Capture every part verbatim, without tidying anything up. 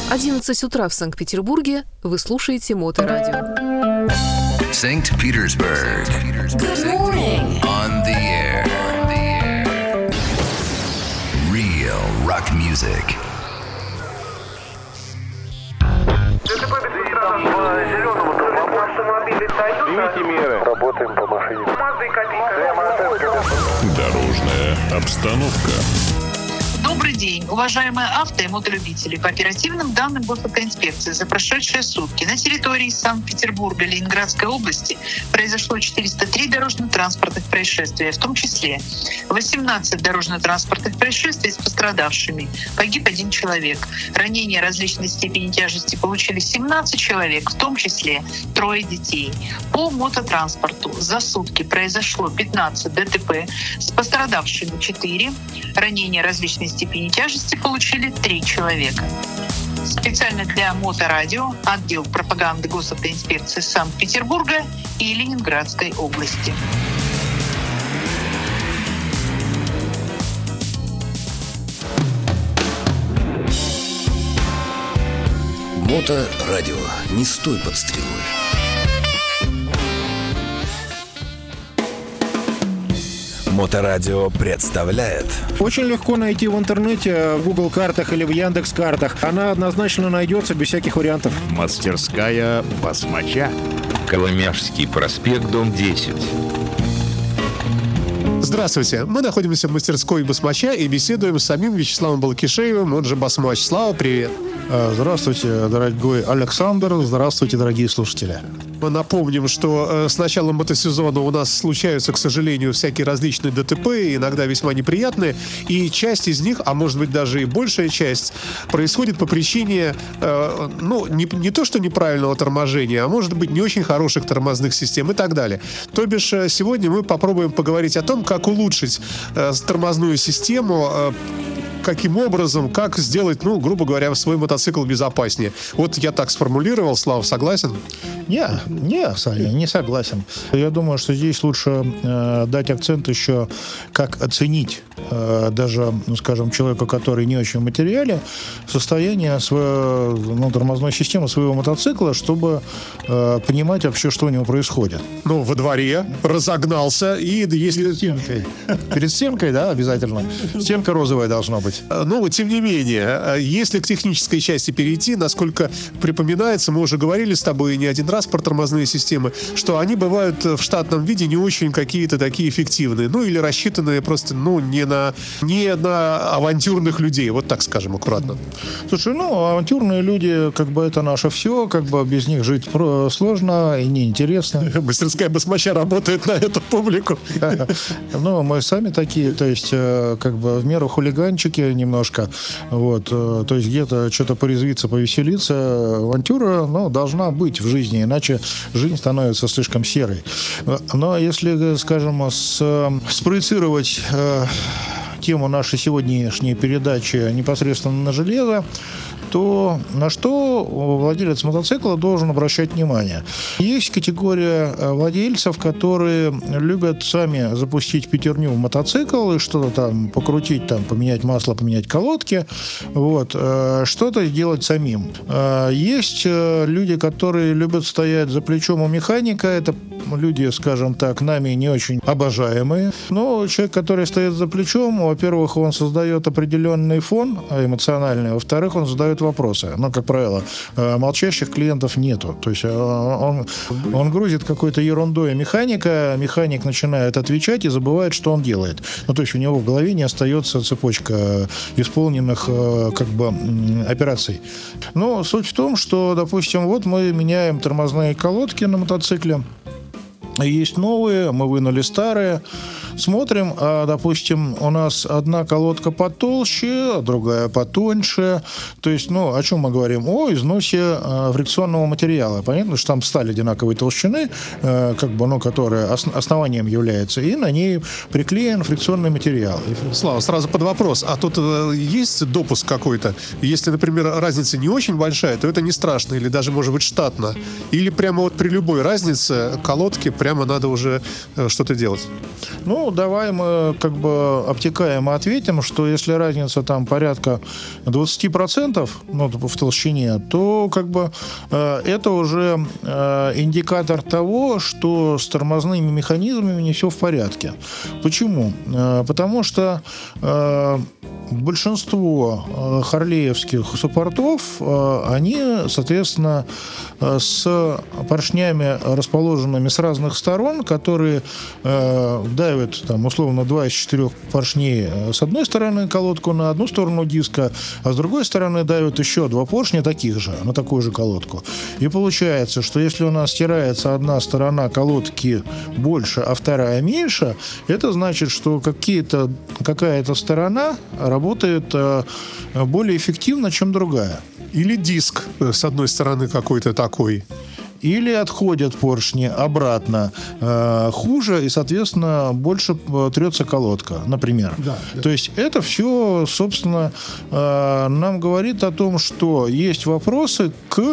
одиннадцать утра в Санкт-Петербурге. Вы слушаете Моторадио. Санкт-Петербург. Good morning. On the air. Real rock music. Примите меры. Работаем по машине. Дорожная обстановка. Добрый день, уважаемые авто- и мотолюбители. По оперативным данным Госавтоинспекции за прошедшие сутки на территории Санкт-Петербурга, Ленинградской области произошло четыреста три дорожно-транспортных происшествия, в том числе восемнадцать дорожно-транспортных происшествий с пострадавшими. Погиб один человек. Ранения различной степени тяжести получили семнадцать человек, в том числе трое детей. По мототранспорту за сутки произошло пятнадцать ДТП, с пострадавшими четыре. Ранения различной степени тяжести получили три человека. Специально для Моторадио отдел пропаганды Госавтоинспекции Санкт-Петербурга и Ленинградской области. Моторадио. Не стой под стрелой. Моторадио представляет. Очень легко найти в интернете, в Google картах или в Яндекс картах. Она однозначно найдется без всяких вариантов. Мастерская басмача. Коломяжский проспект, дом десять. Здравствуйте. Мы находимся в мастерской басмача и беседуем с самим Вячеславом Балкишеевым, он же Басмач. Слава, привет. Здравствуйте, дорогой Александр. Здравствуйте, дорогие слушатели. Мы напомним, что э, с началом мотосезона у нас случаются, к сожалению, всякие различные ДТП, иногда весьма неприятные, и часть из них, а может быть даже и большая часть, происходит по причине, э, ну, не, не то что неправильного торможения, а может быть не очень хороших тормозных систем и так далее. То бишь, э, сегодня мы попробуем поговорить о том, как улучшить э, тормозную систему, э, каким образом, как сделать, ну, грубо говоря, свой мотоцикл безопаснее. Вот я так сформулировал. Слава, согласен? Не, не, Саня, не согласен. Я думаю, что здесь лучше э, дать акцент еще, как оценить э, даже, ну, скажем, человеку, который не очень в материале, состояние своей, ну, тормозной системы своего мотоцикла, чтобы э, понимать вообще, что у него происходит. Ну, во дворе разогнался, и если... Перед стенкой. Перед стенкой, да, обязательно. Стенка розовая должна быть. Но, тем не менее, если к технической части перейти, насколько припоминается, мы уже говорили с тобой не один раз про тормозные системы, что они бывают в штатном виде не очень какие-то такие эффективные, ну или рассчитанные просто, ну, не на, не на авантюрных людей, вот так скажем аккуратно. Слушай, ну, авантюрные люди, как бы это наше все, как бы без них жить сложно и неинтересно. Мастерская басмача работает на эту публику. Ну, мы сами такие, то есть, как бы в меру хулиганчики немножко, вот, то есть где-то что-то порезвиться, повеселиться. Авантюра, ну, должна быть в жизни, иначе жизнь становится слишком серой. Но если, скажем, с, спроецировать э, тему нашей сегодняшней передачи непосредственно на железо, то на что владелец мотоцикла должен обращать внимание? Есть категория владельцев, которые любят сами запустить пятерню в мотоцикл и что-то там покрутить, там, поменять масло, поменять колодки, вот, что-то делать самим. Есть люди, которые любят стоять за плечом у механика, это люди, скажем так, нами не очень обожаемые, но человек, который стоит за плечом, во-первых, он создает определенный фон эмоциональный, во-вторых, он задает вопросы. Но, как правило, молчащих клиентов нету. То есть он, он грузит какой-то ерундой механика, механик начинает отвечать и забывает, что он делает. Ну, то есть у него в голове не остается цепочка исполненных как бы операций. Но суть в том, что, допустим, вот мы меняем тормозные колодки на мотоцикле. Есть новые, мы вынули старые. Смотрим, а, допустим, у нас одна колодка потолще, а другая потоньше. То есть, ну, о чем мы говорим? О износе а, фрикционного материала. Понятно, что там сталь одинаковой толщины, а, как бы, ну, которая ос- основанием является, и на ней приклеен фрикционный материал. Слава, сразу под вопрос. А тут э, есть допуск какой-то? Если, например, разница не очень большая, то это не страшно, или даже, может быть, штатно. Или прямо вот при любой разнице колодки прямо надо уже э, что-то делать? Ну, Ну, давай мы как бы обтекаемо ответим, что если разница там порядка двадцать процентов, ну, в толщине, то как бы э, это уже э, индикатор того, что с тормозными механизмами не все в порядке. Почему? Э, потому что э, большинство э, харлеевских суппортов, э, они, соответственно, э, с поршнями, расположенными с разных сторон, которые э, давят, там, условно, два из четырех поршней с одной стороны колодку на одну сторону диска, а с другой стороны давят еще два поршня таких же, на такую же колодку. И получается, что если у нас стирается одна сторона колодки больше, а вторая меньше, это значит, что какие-то, какая-то сторона работает э, более эффективно, чем другая. Или диск с одной стороны какой-то такой. Или отходят поршни обратно э, хуже, и, соответственно, больше трется колодка, например. Да, да. То есть это все, собственно, э, нам говорит о том, что есть вопросы к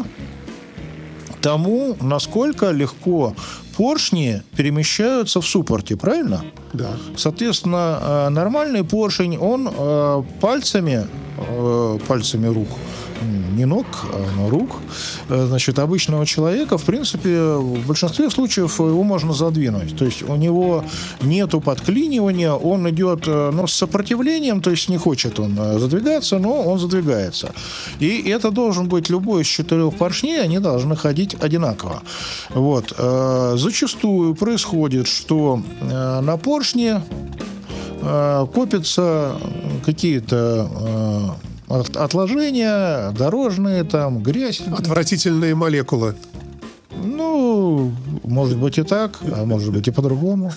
тому, насколько легко поршни перемещаются в суппорте, правильно? Да. Соответственно, э, нормальный поршень, он э, пальцами, э, пальцами рук, не ног, а рук, значит, обычного человека, в принципе, в большинстве случаев его можно задвинуть. То есть у него нету подклинивания, он идет, ну, с сопротивлением, то есть не хочет он задвигаться, но он задвигается. И это должен быть любой из четырех поршней, они должны ходить одинаково. Вот. Зачастую происходит, что на поршне копятся какие-то отложения, дорожные, там, грязь. Отвратительные молекулы. Ну, может быть и так, а может быть и по-другому.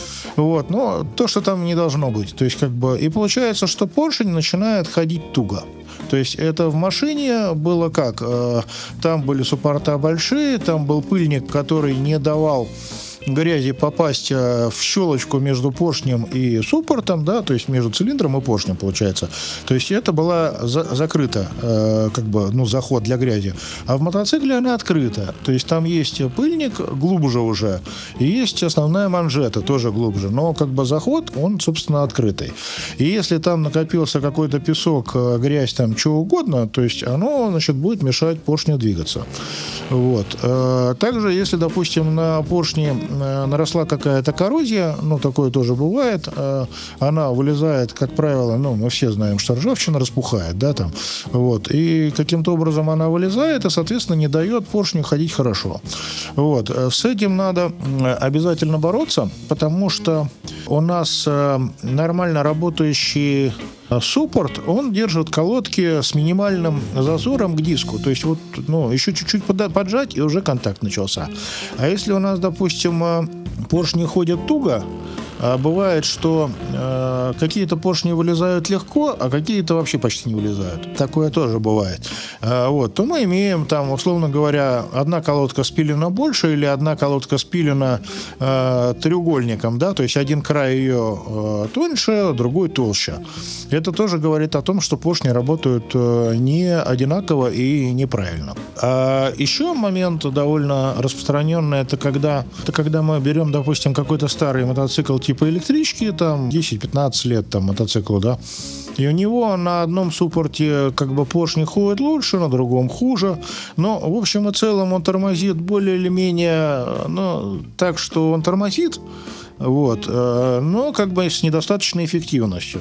Вот, но то, что там не должно быть. То есть, как бы, и получается, что поршень начинает ходить туго. То есть это в машине было как? Там были суппорта большие, там был пыльник, который не давал грязи попасть в щелочку между поршнем и суппортом, да, то есть между цилиндром и поршнем, получается. То есть это была за- закрыта, э, как бы, ну, заход для грязи. А в мотоцикле она открыта. То есть там есть пыльник глубже уже, и есть основная манжета тоже глубже. Но как бы заход, он, собственно, открытый. И если там накопился какой-то песок, грязь, там, чего угодно, то есть оно, значит, будет мешать поршню двигаться. Вот. Также, если, допустим, на поршне наросла какая-то коррозия, ну, такое тоже бывает, она вылезает, как правило, ну, мы все знаем, что ржавчина распухает, да, там, вот, и каким-то образом она вылезает и, соответственно, не дает поршню ходить хорошо. Вот. С этим надо обязательно бороться, потому что у нас нормально работающий суппорт, он держит колодки с минимальным зазором к диску. То есть вот, ну, еще чуть-чуть поджать, и уже контакт начался. А если у нас, допустим, поршни ходят туго, а бывает, что э, какие-то поршни вылезают легко, а какие-то вообще почти не вылезают. Такое тоже бывает. Э, вот, то мы имеем там, условно говоря, одна колодка спилена больше или одна колодка спилена э, треугольником, да, то есть один край ее э, тоньше, другой толще. Это тоже говорит о том, что поршни работают э, не одинаково и неправильно. А еще момент довольно распространенный, это когда, это когда мы берем, допустим, какой-то старый мотоцикл типа электрички, там, десять-пятнадцать лет там мотоциклу, да, и у него на одном суппорте как бы поршни ходят лучше, на другом хуже, но в общем и целом он тормозит более или менее, ну, так, что он тормозит, вот, но как бы с недостаточной эффективностью.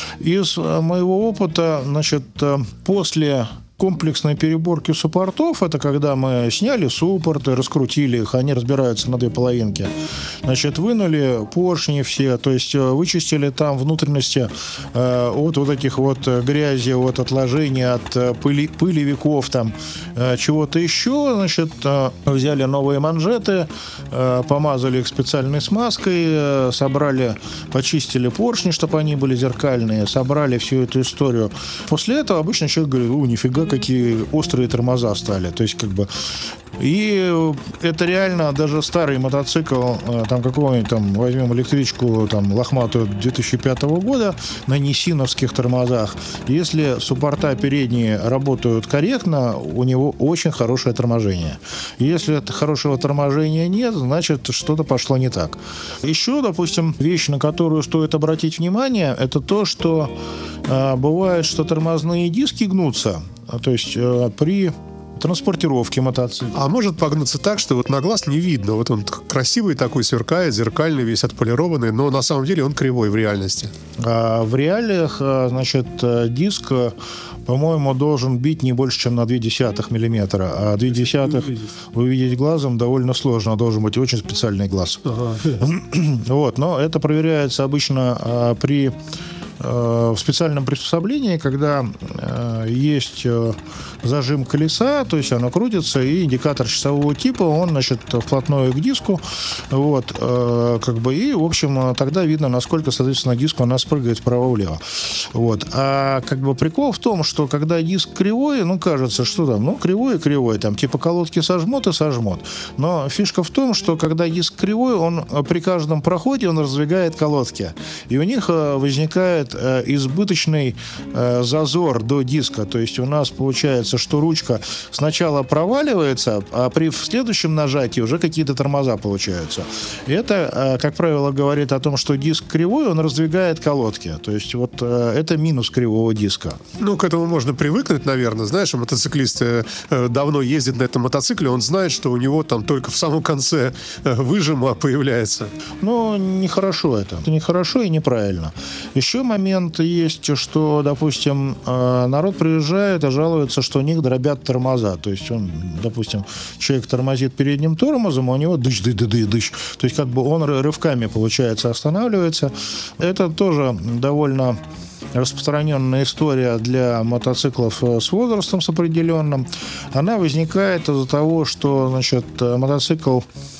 Из моего опыта, значит, после комплексной переборки суппортов, это когда мы сняли суппорты, раскрутили их, они разбираются на две половинки, значит, вынули поршни все, то есть вычистили там внутренности э, от вот этих вот грязи, от отложений, от пыли, пылевиков, там, э, чего-то еще, значит, э, взяли новые манжеты, э, помазали их специальной смазкой, э, собрали, почистили поршни, чтобы они были зеркальные, собрали всю эту историю. После этого обычно человек говорит: о, нифига, какие острые тормоза стали. То есть, как бы, И это реально даже старый мотоцикл, там какого-нибудь там, возьмем электричку там лохматую две тысячи пятого года на нисиновских тормозах. Если суппорта передние работают корректно, у него очень хорошее торможение. Если хорошего торможения нет, значит, что-то пошло не так. Еще, допустим, вещь, на которую стоит обратить внимание, это то, что э, бывает, что тормозные диски гнутся, то есть э, при транспортировки мотоцикла. А может погнуться так, что вот на глаз не видно. Вот он красивый такой, сверкает, зеркальный, весь отполированный, но на самом деле он кривой в реальности. А в реалиях, значит, диск, по-моему, должен бить не больше, чем на ноль целых две десятых миллиметра. А ноль целых две десятых увидеть глазом довольно сложно. Должен быть очень специальный глаз. Ага. Вот, но это проверяется обычно а, при в специальном приспособлении, когда э, есть э, зажим колеса, то есть оно крутится, и индикатор часового типа, он, значит, вплотную к диску, вот, э, как бы, и, в общем, тогда видно, насколько, соответственно, диск у нас прыгает вправо-влево. Вот. А, как бы, прикол в том, что когда диск кривой, ну, кажется, что там, ну, кривой и кривой, там, типа колодки сожмут и сожмут. Но фишка в том, что когда диск кривой, он при каждом проходе, он раздвигает колодки, и у них э, возникает избыточный э, зазор до диска. То есть у нас получается, что ручка сначала проваливается, а при следующем нажатии уже какие-то тормоза получаются. И это, э, как правило, говорит о том, что диск кривой, он раздвигает колодки. То есть вот э, это минус кривого диска. Ну, к этому можно привыкнуть, наверное. Знаешь, мотоциклист э, давно ездит на этом мотоцикле, он знает, что у него там только в самом конце э, выжима появляется. Ну, нехорошо это. Это нехорошо и неправильно. Еще момент есть, что, допустим, народ приезжает и жалуется, что у них дробят тормоза. То есть он, допустим, человек тормозит передним тормозом, а у него дыш-ды-ды-ды-дыш. То есть как бы он рывками, получается, останавливается. Это тоже довольно распространенная история для мотоциклов с возрастом с определенным. Она возникает из-за того, что, значит, мотоцикл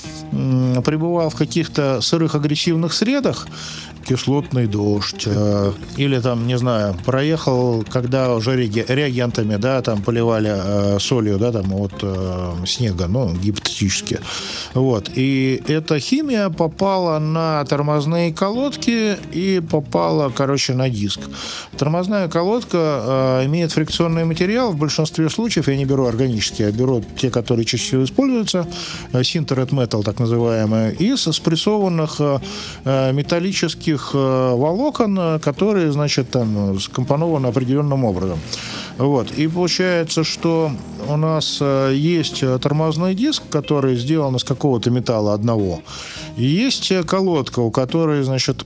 пребывал в каких-то сырых агрессивных средах, кислотный дождь, э, или там, не знаю, проехал, когда уже реги- реагентами, да, там поливали э, солью, да, там от э, снега, ну, гипотетически. Вот. И эта химия попала на тормозные колодки и попала, короче, на диск. Тормозная колодка э, имеет фрикционный материал, в большинстве случаев, я не беру органические, я беру те, которые чаще всего используются, синтеред металл, так называемые, из спрессованных э, металлических волокон, которые, значит, там скомпонованы определенным образом. Вот. И получается, что у нас есть тормозной диск, который сделан из какого-то металла одного. И есть колодка, у которой, значит,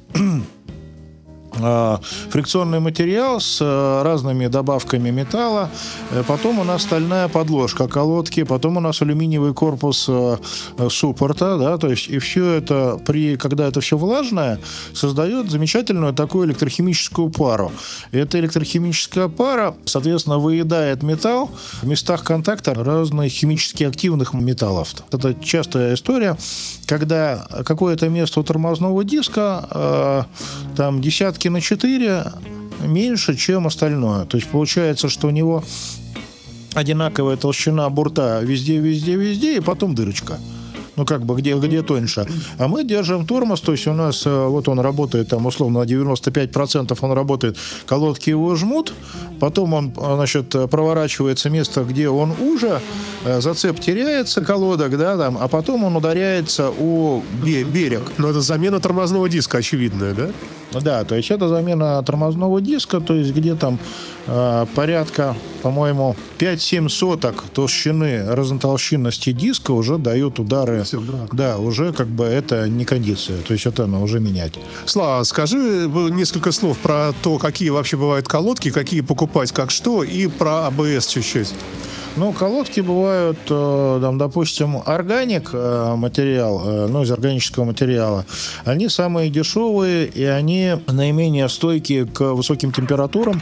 фрикционный материал с разными добавками металла. Потом у нас стальная подложка колодки, потом у нас алюминиевый корпус суппорта, да, то есть и все это, при, когда это все влажное, создает замечательную такую электрохимическую пару. И эта электрохимическая пара, соответственно, выедает металл в местах контакта разных химически активных металлов. Это частая история, когда какое-то место у тормозного диска э, там десятки на четыре меньше, чем остальное. То есть получается, что у него одинаковая толщина бурта везде, везде, везде, и потом дырочка. Ну, как бы, где, где тоньше. А мы держим тормоз, то есть у нас, вот он работает, там, условно, на девяносто пять процентов он работает, колодки его жмут, потом он, значит, проворачивается место, где он уже, зацеп теряется, колодок, да, там, а потом он ударяется о берег. Но это замена тормозного диска, очевидная, да? Да, то есть это замена тормозного диска, то есть где там э, порядка, по-моему, пять-семь соток толщины, разнотолщинности диска уже дают удары. Все, да, уже как бы это не кондиция, то есть это надо уже менять. Слава, скажи несколько слов про то, какие вообще бывают колодки, какие покупать, как что, и про АБС чуть-чуть. Ну, колодки бывают, там, допустим, органик материал, ну, из органического материала. Они самые дешевые, и они наименее стойкие к высоким температурам.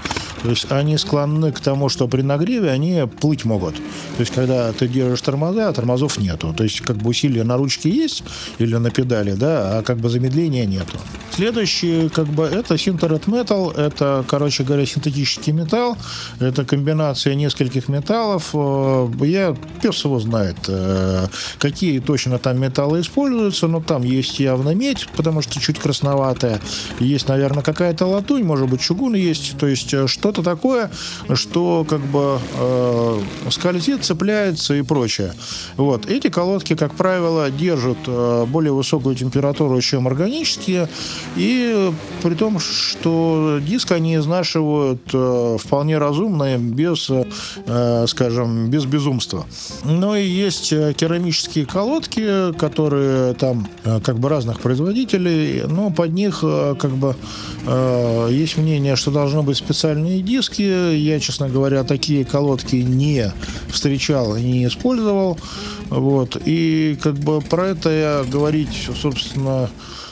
То есть они склонны к тому, что при нагреве они плыть могут. То есть когда ты держишь тормоза, а тормозов нету. То есть как бы усилие на ручке есть или на педали, да, а как бы замедления нету. Следующий как бы это Sintered Metal. Это, короче говоря, синтетический металл. Это комбинация нескольких металлов. Я, пес его знает, какие точно там металлы используются, но там есть явно медь, потому что чуть красноватая. Есть, наверное, какая-то латунь, может быть, чугун есть. То есть что-то такое, что как бы э, скользит, цепляется и прочее. Вот. Эти колодки, как правило, держат э, более высокую температуру, чем органические, и при том, что диск они изнашивают э, вполне разумно, без, э, скажем, без безумства. Но и есть керамические колодки, которые там э, как бы разных производителей, но под них э, как бы э, есть мнение, что должны быть специальные диски. Я, честно говоря, такие колодки не встречал и не использовал. Вот. И как бы про это я говорить, собственно,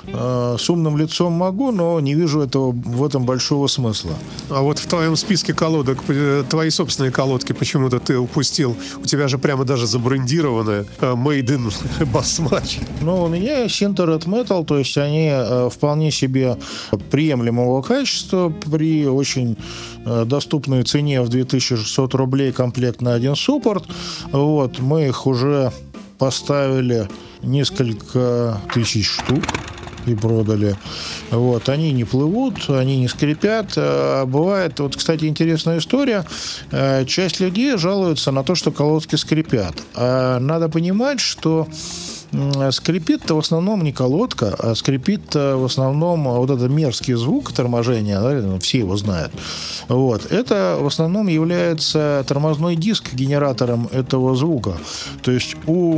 с умным лицом могу, но не вижу этого, в этом большого смысла. А вот в твоем списке колодок твои собственные колодки почему-то ты упустил. У тебя же прямо даже забрендированная Made in Basmatch. Ну, у меня Sintered Metal, то есть они вполне себе приемлемого качества при очень доступной цене в две тысячи шестьсот рублей комплект на один суппорт. Вот, мы их уже поставили несколько тысяч штук и продали. Вот. Они не плывут, они не скрипят. Бывает, вот, кстати, интересная история. Часть людей жалуются на то, что колодки скрипят. А надо понимать, что скрипит-то в основном не колодка, а скрипит в основном вот этот мерзкий звук торможения, да, все его знают. Вот. Это в основном является тормозной диск генератором этого звука. То есть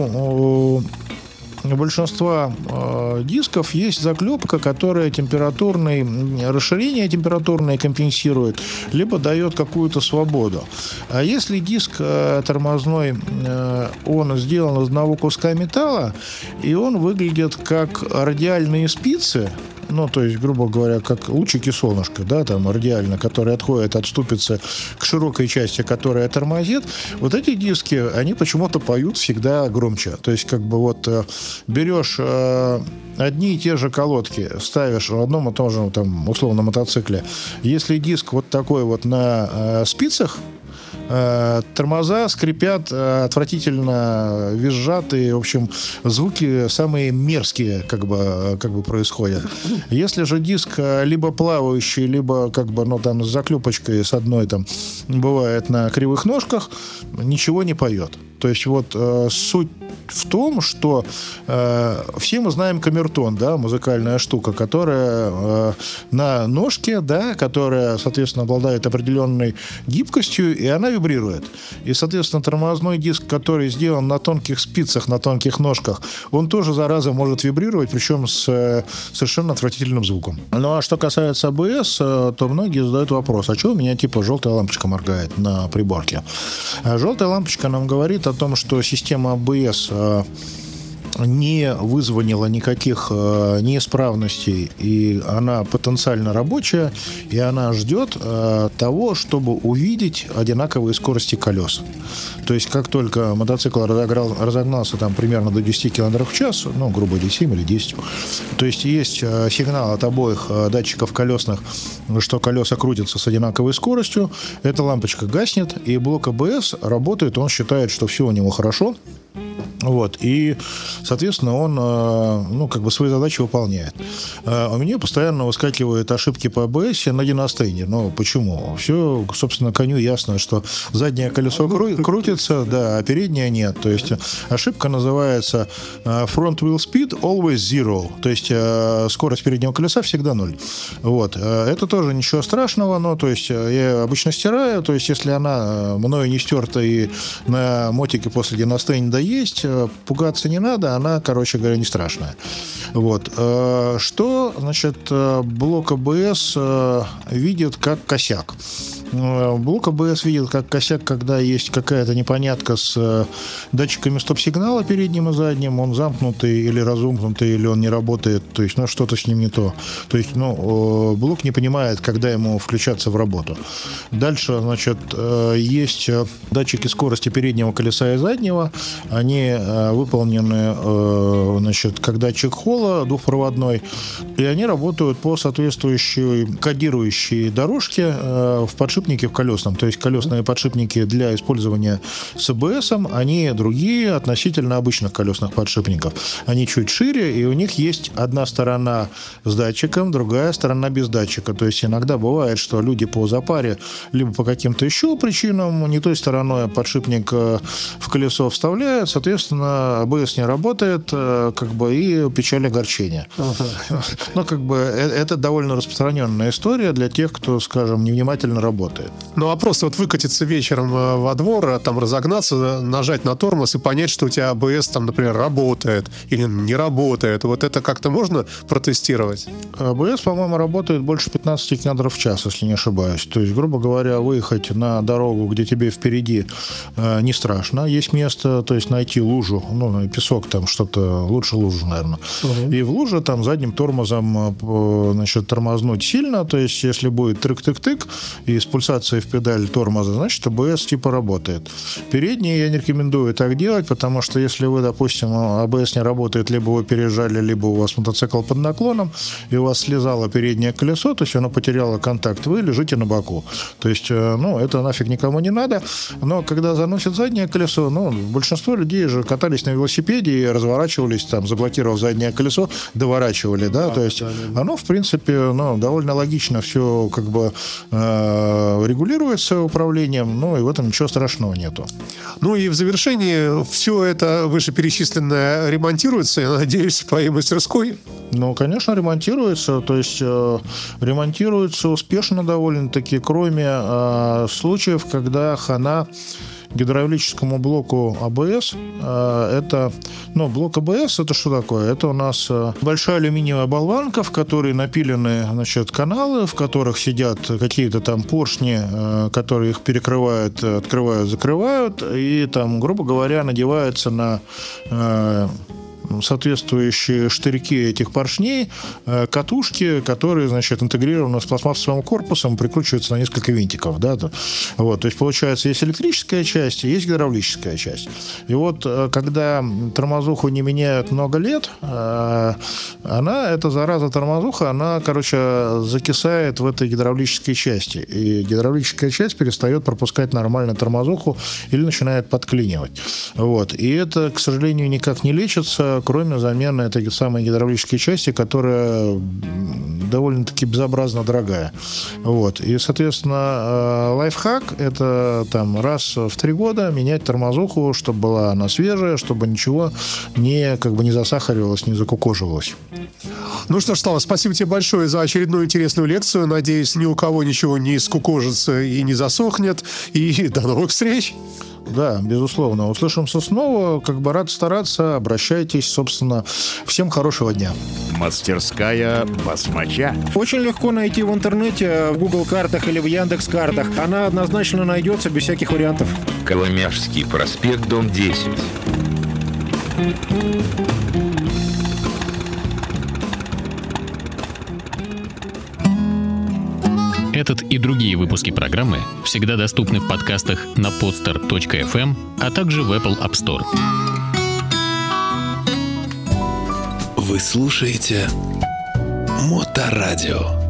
у, у большинства э, дисков есть заклепка, которая температурный, расширение температурное компенсирует, либо дает какую-то свободу. А если диск э, тормозной, э, он сделан из одного куска металла, и он выглядит как радиальные спицы, ну, то есть, грубо говоря, как лучики солнышка, да, там, радиально, которые отходят, отступятся к широкой части, которая тормозит, вот эти диски, они почему-то поют всегда громче. То есть, как бы вот берешь э, одни и те же колодки, ставишь в одном и том же, там, условно, мотоцикле. Если диск вот такой вот на э, спицах, тормоза скрипят, отвратительно визжат, и, в общем, звуки самые мерзкие как бы, как бы происходят. Если же диск либо плавающий, либо как бы, ну, там, с заклепочкой с одной там бывает на кривых ножках, ничего не поет. То есть вот э, суть в том, что э, все мы знаем камертон, да, музыкальная штука, которая э, на ножке, да, которая, соответственно, обладает определенной гибкостью, и она вибрирует. И, соответственно, тормозной диск, который сделан на тонких спицах, на тонких ножках, он тоже, зараза, может вибрировать, причем с э, совершенно отвратительным звуком. Ну, а что касается АБС, э, то многие задают вопрос, а что у меня, типа, желтая лампочка моргает на приборке? А желтая лампочка нам говорит о том, что система АБС не вызванила никаких э, неисправностей, и она потенциально рабочая, и она ждет э, того, чтобы увидеть одинаковые скорости колес. То есть, как только мотоцикл разограл, разогнался там примерно до десять километров в час, ну, грубо говоря, семь или десять, то есть есть э, сигнал от обоих э, датчиков колесных, что колеса крутятся с одинаковой скоростью, эта лампочка гаснет, и блок АБС работает, он считает, что все у него хорошо. Вот, и, соответственно, он, ну, как бы свои задачи выполняет. У меня постоянно выскакивают ошибки по АБС на династейне. Ну, почему? Все, собственно, коню ясно, что заднее колесо кру- крутится, да, а переднее нет. То есть ошибка называется front wheel speed always zero. То есть скорость переднего колеса всегда ноль. Вот. Это тоже ничего страшного, но, то есть, я обычно стираю, то есть, если она мною не стерта и на мотике после династейна есть, пугаться не надо, она, короче говоря, не страшная. Вот. Что, значит, блок АБС видит как косяк? Блок АБС видит как косяк, когда есть какая-то непонятка с датчиками стоп-сигнала передним и задним, он замкнутый или разумкнутый, или он не работает, то есть, ну, что-то с ним не то. То есть, ну, блок не понимает, когда ему включаться в работу. Дальше, значит, есть датчики скорости переднего колеса и заднего, они выполнены, значит, как датчик холла двухпроводной, и они работают по соответствующей кодирующей дорожке в подшипнике в колесном. То есть колесные подшипники для использования с АБСом, они другие относительно обычных колесных подшипников. Они чуть шире, и у них есть одна сторона с датчиком, другая сторона без датчика. То есть иногда бывает, что люди по запаре, либо по каким-то еще причинам, не той стороной подшипник в колесо вставляют, соответственно, АБС не работает, как бы, и печаль огорчения. Uh-huh. Ну, как бы, это довольно распространенная история для тех, кто, скажем, невнимательно работает. Ну, а просто вот выкатиться вечером во двор, там разогнаться, нажать на тормоз и понять, что у тебя АБС, там, например, работает или не работает. Вот это как-то можно протестировать? АБС, по-моему, работает больше пятнадцать километров в час, если не ошибаюсь. То есть, грубо говоря, выехать на дорогу, где тебе впереди э, не страшно. Есть место, то есть найти лужу, ну, песок там, что-то, лучше лужу, наверное. Угу. И в луже там задним тормозом, значит, тормознуть сильно, то есть, если будет тык-тык-тык и с пульсацией в педаль тормоза, значит, АБС типа работает. Передние я не рекомендую так делать, потому что если вы, допустим, АБС не работает, либо вы переезжали, либо у вас мотоцикл под наклоном, и у вас слезало переднее колесо, то есть оно потеряло контакт, вы лежите на боку. То есть, ну, это нафиг никому не надо. Но когда заносит заднее колесо, ну, большинство людей же катались на велосипеде и разворачивались, там, заблокировав заднее колесо, доворачивали, да, то есть оно, в принципе, ну, довольно логично все, как бы, э, регулируется управлением, ну, и в этом ничего страшного нету. Ну, и в завершении все это вышеперечисленное ремонтируется, я надеюсь, в твоей мастерской? Ну, конечно, ремонтируется, то есть э, ремонтируется успешно довольно-таки, кроме э, случаев, когда хана гидравлическому блоку АБС. Это, ну, блок АБС, это что такое? Это у нас большая алюминиевая болванка, в которой напилены, значит, каналы, в которых сидят какие-то там поршни, которые их перекрывают, открывают, закрывают, и там, грубо говоря, надевается на соответствующие штырьки этих поршней, катушки, которые, значит, интегрированы с пластмассовым корпусом, прикручиваются на несколько винтиков. Да? Вот, то есть, получается, есть электрическая часть и есть гидравлическая часть. И вот, когда тормозуху не меняют много лет, она, эта зараза тормозуха, она, короче, закисает в этой гидравлической части. И гидравлическая часть перестает пропускать нормально тормозуху или начинает подклинивать. Вот. И это, к сожалению, никак не лечится, кроме замены этой самой гидравлической части, которая довольно-таки безобразно дорогая. Вот. И, соответственно, лайфхак — это там раз в три года менять тормозуху, чтобы была она свежая, чтобы ничего не, как бы, не засахаривалось, не закукоживалось. Ну что ж, Слава, спасибо тебе большое за очередную интересную лекцию. Надеюсь, ни у кого ничего не скукожится и не засохнет. И до новых встреч! Да, безусловно. Услышимся снова. Как бы рад стараться. Обращайтесь, собственно. Всем хорошего дня. Мастерская басмача. Очень легко найти в интернете, в Google картах или в Яндекс картах. Она однозначно найдется без всяких вариантов. Коломяжский проспект, дом десять. Этот и другие выпуски программы всегда доступны в подкастах на podster точка эф эм, а также в Apple App Store. Вы слушаете Моторадио.